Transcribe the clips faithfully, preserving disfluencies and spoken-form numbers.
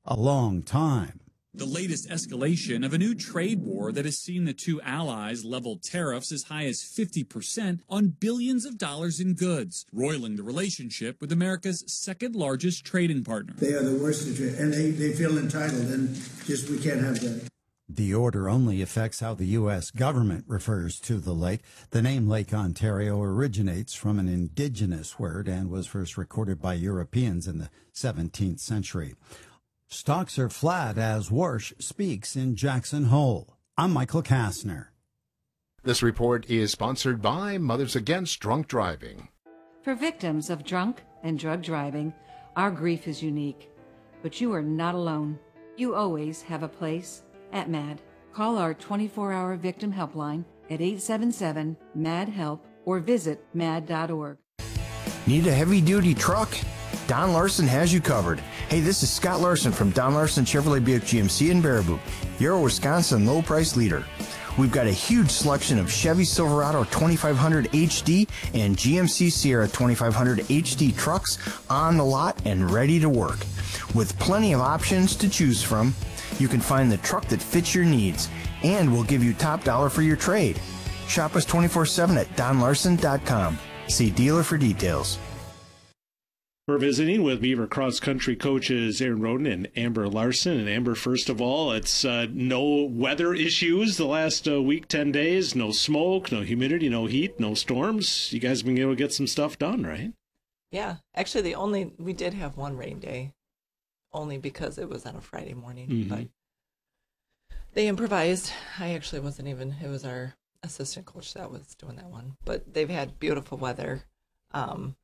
a long time. The latest escalation of a new trade war that has seen the two allies level tariffs as high as fifty percent on billions of dollars in goods, roiling the relationship with America's second largest trading partner. They are the worst, and they, they feel entitled, and just we can't have that. The order only affects how the U S government refers to the lake. The name Lake Ontario originates from an indigenous word and was first recorded by Europeans in the seventeenth century. Stocks are flat as Warsh speaks in Jackson Hole. I'm Michael Kastner. This report is sponsored by Mothers Against Drunk Driving. For victims of drunk and drug driving, our grief is unique, but you are not alone. You always have a place at MAD. Call our twenty-four hour victim helpline at eight seven seven, M A D, HELP or visit mad dot org. Need a heavy-duty truck? Don Larson has you covered. Hey, this is Scott Larson from Don Larson Chevrolet Buick G M C in Baraboo, your Wisconsin low-price leader. We've got a huge selection of Chevy Silverado twenty-five hundred H D and G M C Sierra twenty-five hundred H D trucks on the lot and ready to work. With plenty of options to choose from, you can find the truck that fits your needs, and we'll give you top dollar for your trade. Shop us twenty-four seven at don larson dot com. See dealer for details. We're visiting with Beaver Cross Country coaches Aaron Roden and Amber Larson. And Amber, first of all, it's uh, no weather issues the last uh, week, ten days. No smoke, no humidity, no heat, no storms. You guys have been able to get some stuff done, right? Yeah. Actually, the only we did have one rain day, only because it was on a Friday morning. Mm-hmm. But they improvised. I actually wasn't even, it was our assistant coach that was doing that one. But they've had beautiful weather. Um,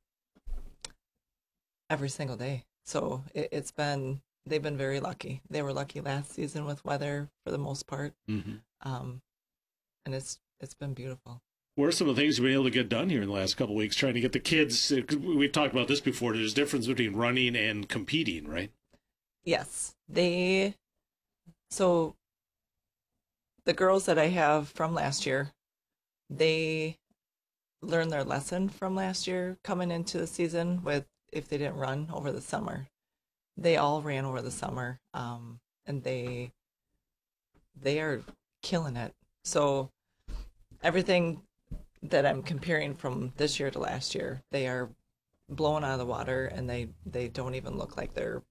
every single day. So it, it's been, they've been very lucky. They were lucky last season with weather for the most part. Mm-hmm. Um, and it's, it's been beautiful. What are some of the things you've been able to get done here in the last couple of weeks, trying to get the kids, we've talked about this before, there's a difference between running and competing, right? Yes. They, so the girls that I have from last year, they learned their lesson from last year coming into the season with, if they didn't run over the summer. They all ran over the summer, um, and they they are killing it. So everything that I'm comparing from this year to last year, they are blown out of the water, and they, they don't even look like they're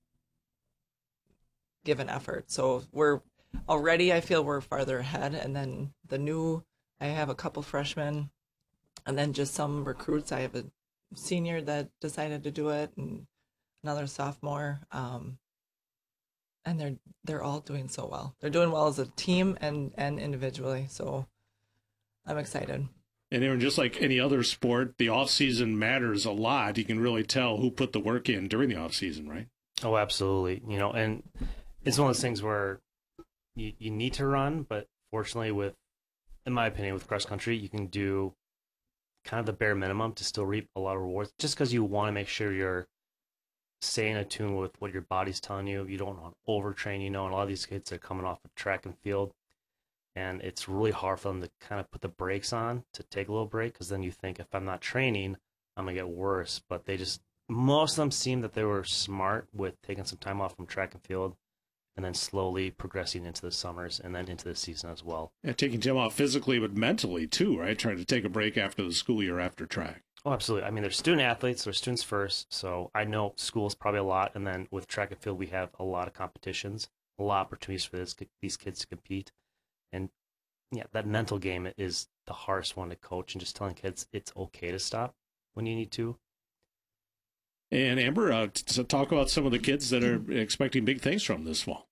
given effort. So we're already, I feel we're farther ahead, and then the new, I have a couple freshmen, and then just some recruits. I have a senior that decided to do it and another sophomore, um, and they're they're all doing so well. They're doing well as a team and and individually, so I'm excited. And Aaron, just like any other sport, the off season matters a lot. You can really tell who put the work in during the off season, right? Oh, absolutely. You know, and it's one of those things where you, you need to run, but fortunately with, in my opinion, with cross country, you can do kind of the bare minimum to still reap a lot of rewards, just because you want to make sure you're staying attuned with what your body's telling you. You don't want to overtrain, you know, and a lot of these kids are coming off of track and field, and it's really hard for them to kind of put the brakes on, to take a little break, because then you think, if I'm not training, I'm going to get worse. But they just, most of them seem that they were smart with taking some time off from track and field, and then slowly progressing into the summers and then into the season as well. Yeah, taking time off physically, but mentally too, right? Trying to take a break after the school year after track. Oh, absolutely. I mean, they're student athletes, they're students first, so I know school's probably a lot, and then with track and field, we have a lot of competitions, a lot of opportunities for this, these kids to compete. And yeah, that mental game is the hardest one to coach, and just telling kids it's okay to stop when you need to. And Amber, uh, to talk about some of the kids that are expecting big things from this fall.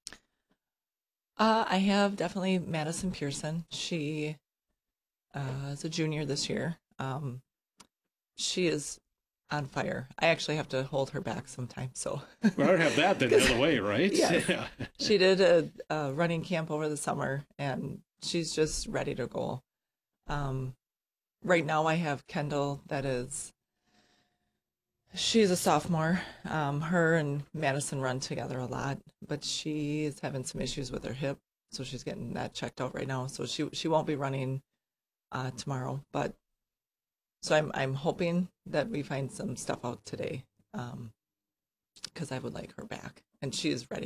Uh, I have definitely Madison Pearson. She uh, is a junior this year. Um, she is on fire. I actually have to hold her back sometimes. So rather have that than the other way, right? Yeah. yeah. She did a, a running camp over the summer, and she's just ready to go. Um, right now, I have Kendall that is. She's a sophomore. Um, her and Madison run together a lot, but she is having some issues with her hip, so she's getting that checked out right now. So she she won't be running uh, tomorrow. But so I'm I'm hoping that we find some stuff out today, because um, I would like her back, and she is ready.